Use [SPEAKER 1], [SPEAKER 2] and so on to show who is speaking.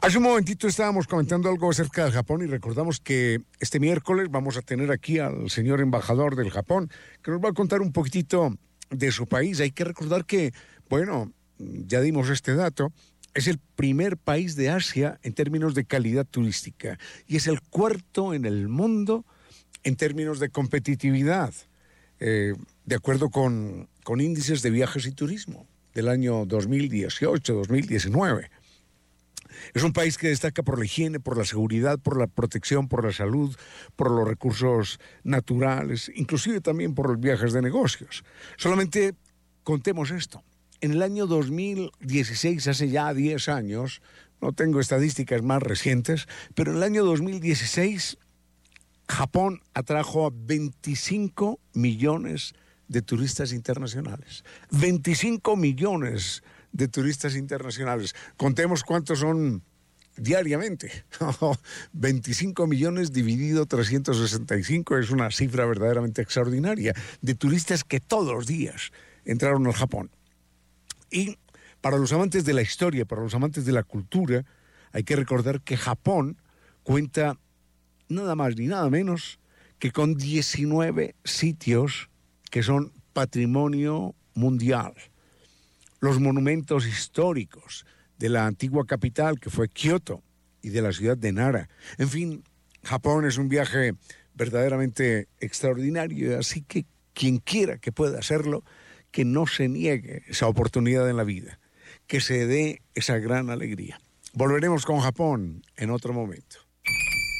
[SPEAKER 1] Hace un momentito estábamos comentando algo acerca del Japón y recordamos que este miércoles vamos a tener aquí al señor embajador del Japón que nos va a contar un poquitito de su país. Hay que recordar que, bueno, ya dimos este dato, es el primer país de Asia en términos de calidad turística y es el cuarto en el mundo en términos de competitividad, de acuerdo con índices de viajes y turismo del año 2018-2019. Es un país que destaca por la higiene, por la seguridad, por la protección, por la salud, por los recursos naturales, inclusive también por los viajes de negocios. Solamente contemos esto. En el año 2016, hace ya 10 años, no tengo estadísticas más recientes, pero en el año 2016, Japón atrajo a 25 millones de turistas internacionales. 25 millones de turistas internacionales. Contemos cuántos son diariamente. 25 millones dividido 365 es una cifra verdaderamente extraordinaria de turistas que todos los días entraron al Japón. Y para los amantes de la historia, para los amantes de la cultura, hay que recordar que Japón cuenta nada más ni nada menos que con 19 sitios que son patrimonio mundial. Los monumentos históricos de la antigua capital, que fue Kioto, y de la ciudad de Nara. En fin, Japón es un viaje verdaderamente extraordinario, así que quien quiera que pueda hacerlo, que no se niegue esa oportunidad en la vida, que se dé esa gran alegría. Volveremos con Japón en otro momento.